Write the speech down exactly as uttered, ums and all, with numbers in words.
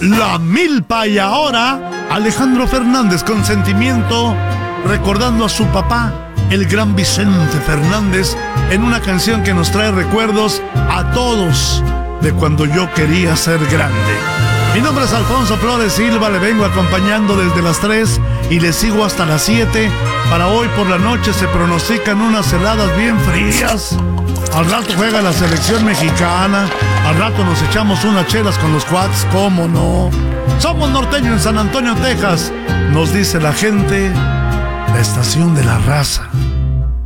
La Milpa. Y ahora Alejandro Fernández con sentimiento, recordando a su papá, el gran Vicente Fernández, en una canción que nos trae recuerdos a todos de cuando yo quería ser grande. Mi nombre es Alfonso Flores Silva, le vengo acompañando desde las tres y le sigo hasta las siete. Para hoy por la noche se pronostican unas heladas bien frías. Al rato juega la selección mexicana, al rato nos echamos unas chelas con los cuates, ¿cómo no? Somos norteños en San Antonio, Texas, nos dice la gente, la estación de la raza.